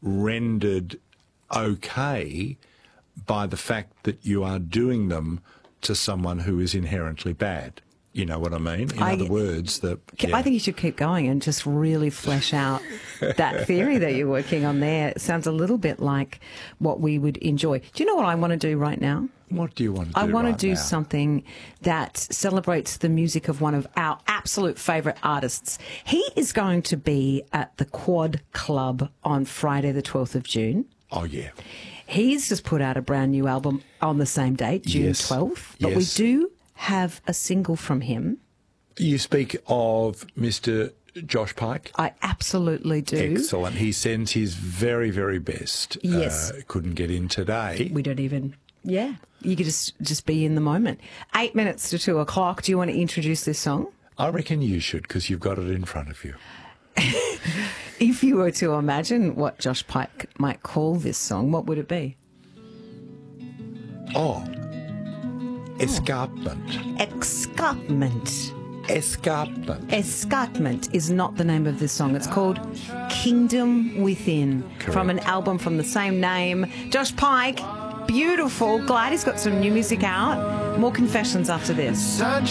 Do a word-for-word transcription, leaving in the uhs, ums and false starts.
rendered okay by the fact that you are doing them to someone who is inherently bad. You know what I mean? In I, other words, that yeah. I think you should keep going and just really flesh out that theory that you're working on there. It sounds a little bit like what we would enjoy. Do you know what I want to do right now? What do you want to do I want right to do now? something that celebrates the music of one of our absolute favourite artists. He is going to be at the Quad Club on Friday the twelfth of June. Oh, yeah. He's just put out a brand new album on the same date, June Yes. twelfth. But Yes. we do have a single from him. You speak of Mister Josh Pike? I absolutely do. Excellent. He sends his very, very best. Yes. Uh, couldn't get in today. We don't even, yeah. You could just, just be in the moment. Eight minutes to two o'clock. Do you want to introduce this song? I reckon you should, because you've got it in front of you. If you were to imagine what Josh Pike might call this song, what would it be? Oh, escarpment. Escarpment. Escarpment. Escarpment is not the name of this song. It's called Kingdom Within, Correct. from an album from the same name. Josh Pike, beautiful. Glad he's got some new music out. More confessions after this. Such